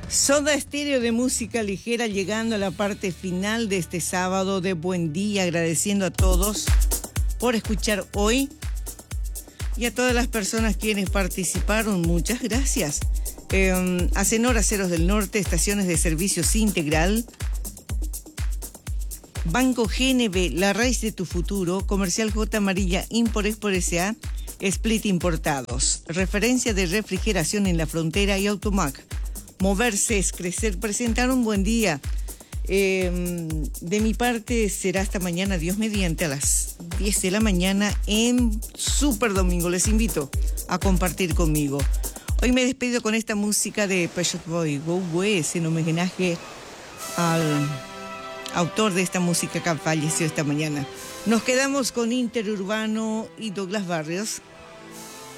Soda Estéreo de música ligera, llegando a la parte final de este sábado de Buen Día, agradeciendo a todos por escuchar hoy y a todas las personas quienes participaron, muchas gracias. Acenor Aceros del Norte, estaciones de servicios integral, Banco GNB, la raíz de tu futuro, Comercial J Amarilla, Import-Export S.A., Split Importados, referencia de refrigeración en la frontera y Automac. Moverse es crecer. Presentaron Buen Día. De mi parte será hasta mañana, Dios mediante, a las 10 de la mañana en Super Domingo. Les invito a compartir conmigo. Hoy me despido con esta música de Pet Shop Boys, Go West, en homenaje al autor de esta música que falleció esta mañana. Nos quedamos con Interurbano y Douglas Barrios.